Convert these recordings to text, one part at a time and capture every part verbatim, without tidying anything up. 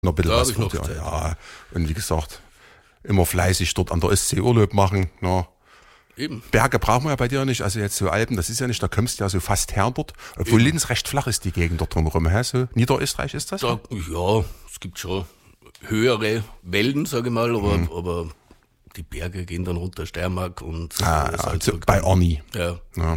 noch ein bisschen Da was hab ich noch vor dir. Zeit. Ja, und wie gesagt, immer fleißig dort an der Ostsee Urlaub machen. Ja. Eben. Berge brauchen wir ja bei dir nicht, also jetzt so Alpen, das ist ja nicht, da kommst du ja so fast her dort. Obwohl Eben. Linz recht flach ist, die Gegend dort drumherum. Hä? So Niederösterreich ist das? Da, ja, es gibt schon höhere Wellen, sage ich mal, aber, Mhm. aber die Berge gehen dann runter, Steiermark und Ah, äh, ja, Salzburg also bei dann. Arni. Ja. Ja.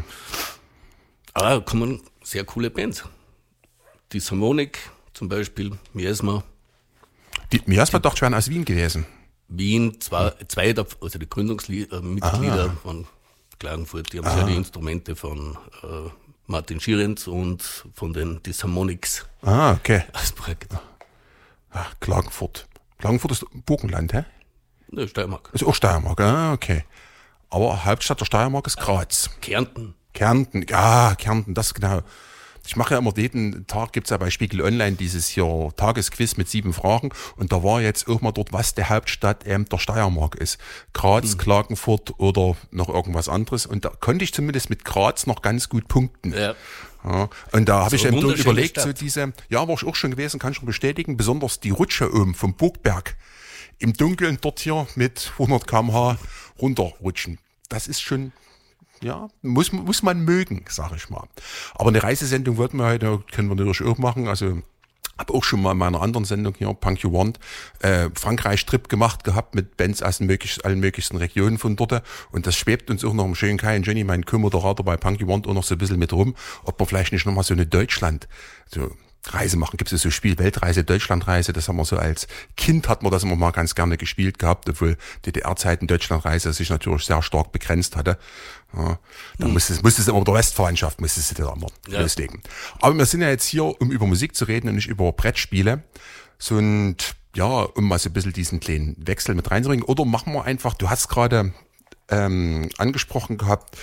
Aber da kommen sehr coole Bands. Die Harmonik zum Beispiel, Miasma, Die Miasma dachte ich wären aus Wien gewesen. Wien, zwei, zwei der, also die Gründungsmitglieder von Klagenfurt, die haben sehr die Instrumente von äh, Martin Schierenz und von den Disharmonics Ah, okay. aus Projekt. Ah, Klagenfurt. Klagenfurt ist Burgenland, hä? Ne, Steiermark. Ist auch Steiermark, ah, okay. Aber Hauptstadt der Steiermark ist Graz. Kärnten. Kärnten, ja, Kärnten, das genau. Ich mache ja immer jeden Tag, gibt's ja bei Spiegel Online dieses hier Tagesquiz mit sieben Fragen und da war jetzt auch mal dort, was der Hauptstadt ähm, der Steiermark ist. Graz, Klagenfurt oder noch irgendwas anderes und da konnte ich zumindest mit Graz noch ganz gut punkten. Ja. Ja, und da habe ich eine eben so wunderschöne überlegt, so Stadt. diese, ja, war ich auch schon gewesen, kann ich schon bestätigen, besonders die Rutsche oben vom Burgberg im Dunkeln dort hier mit hundert Kilometer pro Stunde runterrutschen. Das ist schon, ja, muss, muss man mögen, sag ich mal. Aber eine Reisesendung wollten wir heute, können wir natürlich auch machen, also habe auch schon mal in meiner anderen Sendung hier, Punk You Want, äh, Frankreich-Trip gemacht gehabt mit Bands aus den möglich, allen möglichsten Regionen von dort. Und das schwebt uns auch noch im schönen Kai und Jenny, mein Co-Moderator bei Punk You Want, auch noch so ein bisschen mit rum, ob wir vielleicht nicht nochmal so eine Deutschland, so Reise machen. Gibt es so Spiel Weltreise, Deutschlandreise, das haben wir so als Kind, hat man das immer mal ganz gerne gespielt gehabt, obwohl D D R-Zeiten Deutschlandreise sich natürlich sehr stark begrenzt hatte. Ja, dann musste es, musste es immer mit der Westverwandtschaft, musste es da immer Ja. loslegen. Aber wir sind ja jetzt hier, um über Musik zu reden und nicht über Brettspiele. So und ja, um mal so ein bisschen diesen kleinen Wechsel mit reinzubringen. Oder machen wir einfach, du hast gerade ähm, angesprochen gehabt,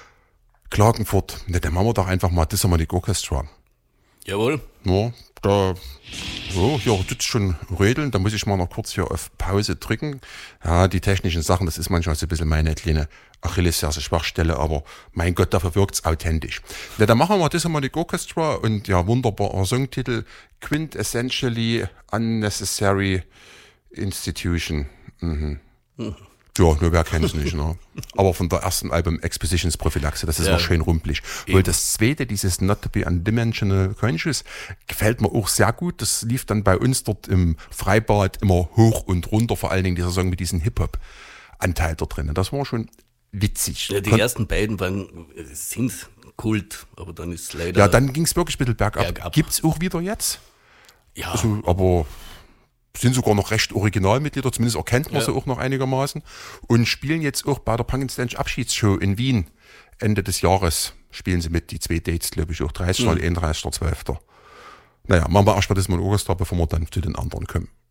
Klagenfurt, ne, dann machen wir doch einfach mal Disharmonic Orchestra. Jawohl. Ja, da, so, hier tut's schon rödeln, da muss ich mal noch kurz hier auf Pause drücken. Ja, die technischen Sachen, das ist manchmal so ein bisschen meine kleine Achillesferse Schwachstelle, aber mein Gott, dafür wirkt's authentisch. Ja, dann machen wir Disharmonic Orchestra und ja, wunderbarer Songtitel, Quintessentially Unnecessary Institution. Mhm. Ja, nur wer kennt es nicht, ne? Aber von der ersten Album Expositions Prophylaxe, das ist Ja. noch schön rumpelig. Weil das zweite, dieses Not to be Undimensional Conscious, gefällt mir auch sehr gut. Das lief dann bei uns dort im Freibad immer hoch und runter, vor allen Dingen dieser Song mit diesem Hip-Hop-Anteil da drin. Das war schon witzig. Ja, die Kon- ersten beiden waren, sind Kult, aber dann ist leider. ja, dann ging's wirklich ein bisschen bergab. Bergab. Gibt's auch wieder jetzt? ja, Also, aber sind sogar noch recht Originalmitglieder, zumindest erkennt man Ja. sie auch noch einigermaßen und spielen jetzt auch bei der Punk and Stench Abschiedsshow in Wien Ende des Jahres. Spielen sie mit, die zwei Dates, glaube ich, auch dreißigster und einunddreißigster zwölfter Naja, machen wir erstmal das mal ein Orchester, bevor wir dann zu den anderen kommen.